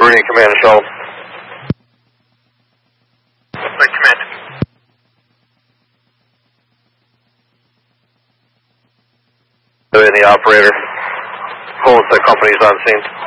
Meridian Command to shuttle. Flight Command. The operator. Holds the company's on scene.